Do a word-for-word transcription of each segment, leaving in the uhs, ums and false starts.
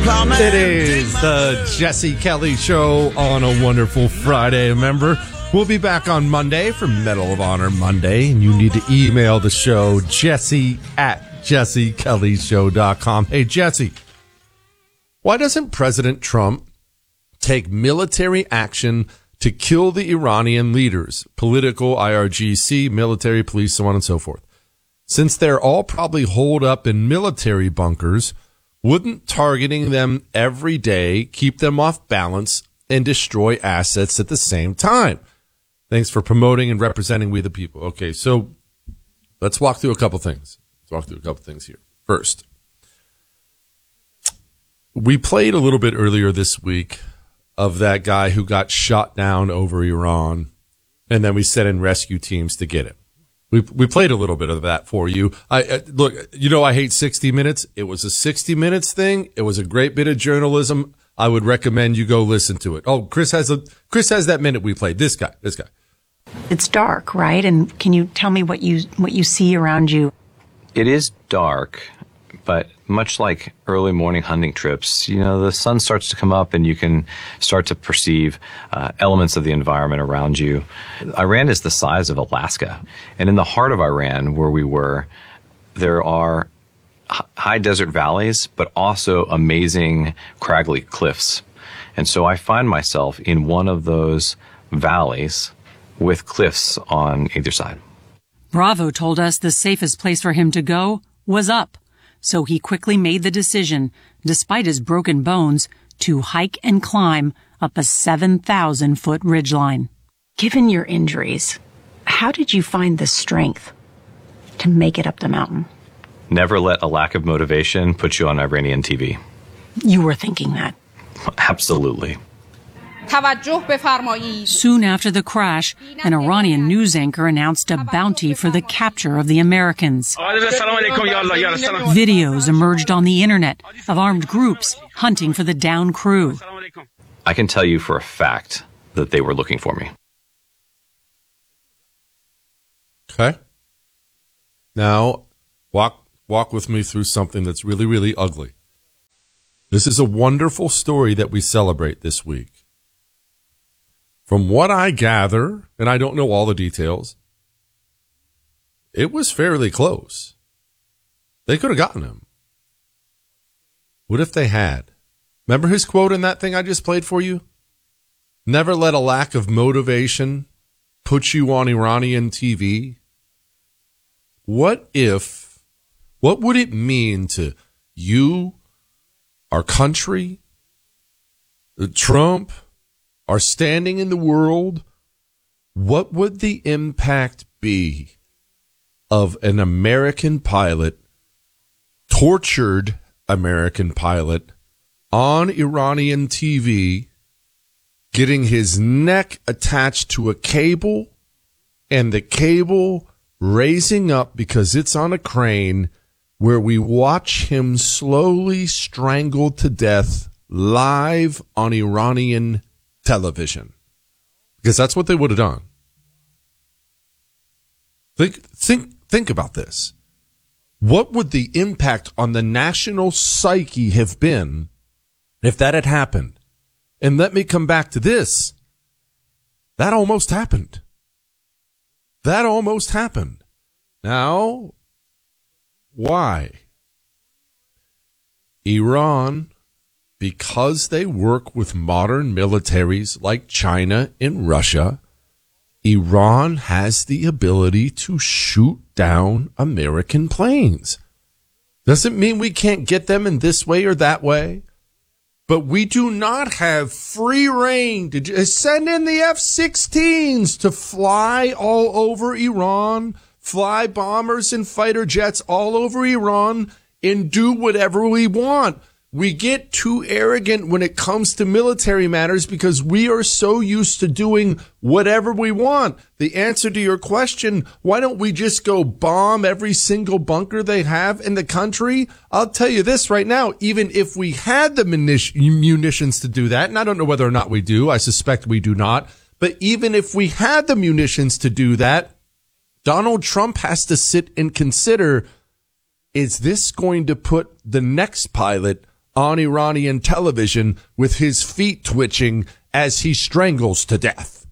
It is the Jesse Kelly Show on a wonderful Friday. Remember, we'll be back on Monday for Medal of Honor Monday, and you need to email the show, Jesse at jesse kelly show dot com. Hey, Jesse, why doesn't President Trump take military action to kill the Iranian leaders, political, I R G C, military, police, so on and so forth? Since they're all probably holed up in military bunkers, wouldn't targeting them every day keep them off balance and destroy assets at the same time? Thanks for promoting and representing We the People. Okay, so let's walk through a couple things. Let's walk through a couple things here. First, we played a little bit earlier this week of that guy who got shot down over Iran, and then we sent in rescue teams to get him. We we played a little bit of that for you. I uh, look, you know, I hate sixty minutes. It was a sixty minutes thing. It was a great bit of journalism. I would recommend you go listen to it. Oh, Chris has a Chris has that minute we played. This guy, this guy. It's dark, right? And can you tell me what you what you see around you? It is dark, but much like early morning hunting trips, you know, the sun starts to come up and you can start to perceive uh, elements of the environment around you. Iran is the size of Alaska. And in the heart of Iran, where we were, there are h- high desert valleys, but also amazing craggly cliffs. And so I find myself in one of those valleys with cliffs on either side. Bravo told us the safest place for him to go was up. So he quickly made the decision, despite his broken bones, to hike and climb up a seven thousand foot ridgeline. Given your injuries, how did you find the strength to make it up the mountain? Never let a lack of motivation put you on Iranian T V. You were thinking that. Absolutely. Soon after the crash, an Iranian news anchor announced a bounty for the capture of the Americans. Videos emerged on the internet of armed groups hunting for the downed crew. I can tell you for a fact that they were looking for me. Okay. Now, walk walk with me through something that's really, really ugly. This is a wonderful story that we celebrate this week. From what I gather, and I don't know all the details, it was fairly close. They could have gotten him. What if they had? Remember his quote in that thing I just played for you? Never let a lack of motivation put you on Iranian T V. What if, what would it mean to you, our country, Trump, our standing in the world? What would the impact be of an American pilot, tortured American pilot, on Iranian T V, getting his neck attached to a cable and the cable raising up because it's on a crane, where we watch him slowly strangled to death live on Iranian television? Because that's what they would have done. Think, think, think about this. What would the impact on the national psyche have been if that had happened? And let me come back to this. That almost happened. That almost happened. Now, why? Iran, because they work with modern militaries like China and Russia, Iran has the ability to shoot down American planes. Doesn't mean we can't get them in this way or that way, but we do not have free reign to just send in the F sixteens to fly all over Iran, fly bombers and fighter jets all over Iran, and do whatever we want. We get too arrogant when it comes to military matters because we are so used to doing whatever we want. The answer to your question, why don't we just go bomb every single bunker they have in the country? I'll tell you this right now, even if we had the munitions to do that, and I don't know whether or not we do, I suspect we do not, but even if we had the munitions to do that, Donald Trump has to sit and consider, is this going to put the next pilot on Iranian television with his feet twitching as he strangles to death.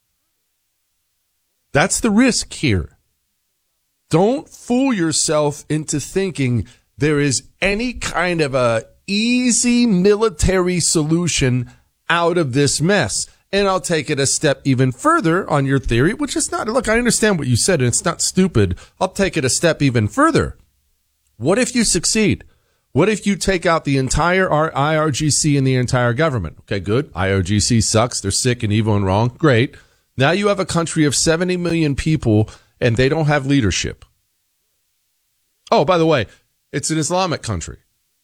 That's the risk here. Don't fool yourself into thinking there is any kind of a easy military solution out of this mess. And I'll take it a step even further on your theory, which is not, look, I understand what you said, and it's not stupid. I'll take it a step even further. What if you succeed? What if you take out the entire I R G C and the entire government? Okay, good. I R G C sucks. They're sick and evil and wrong. Great. Now you have a country of seventy million people, and they don't have leadership. Oh, by the way, it's an Islamic country.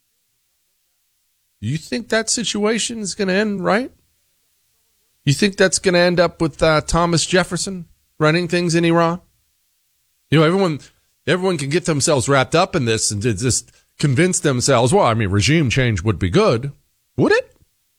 You think that situation is going to end right? You think that's going to end up with uh, Thomas Jefferson running things in Iran? You know, everyone everyone can get themselves wrapped up in this and just convince themselves, well, I mean, regime change would be good. Would it?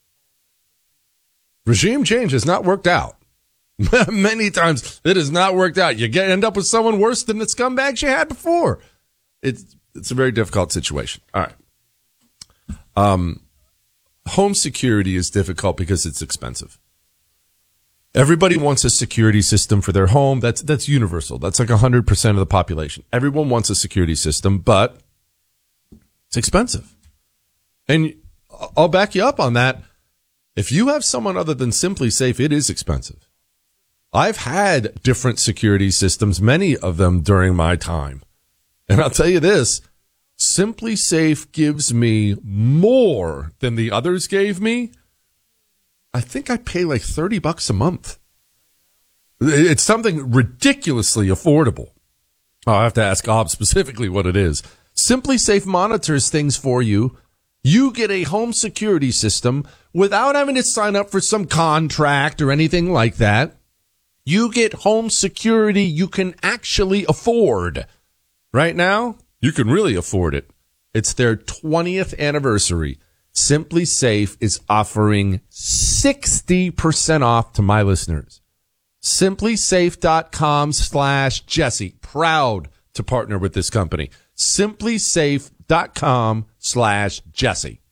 Regime change has not worked out. Many times it has not worked out. You get end up with someone worse than the scumbags you had before. It's it's a very difficult situation. All right. Um, home security is difficult because it's expensive. Everybody wants a security system for their home. That's that's universal. That's like one hundred percent of the population. Everyone wants a security system, but it's expensive. And I'll back you up on that. If you have someone other than Simply Safe, it is expensive. I've had different security systems, many of them during my time. And I'll tell you this, Simply Safe gives me more than the others gave me. I think I pay like thirty bucks a month. It's something ridiculously affordable. I'll have to ask Ob specifically what it is. Simply Safe monitors things for you. You get a home security system without having to sign up for some contract or anything like that. You get home security you can actually afford. Right now, you can really afford it. It's their twentieth anniversary. Simply Safe is offering sixty percent off to my listeners. Simplysafe.com slash Jesse. Proud to partner with this company. Simplysafe.com slash Jesse.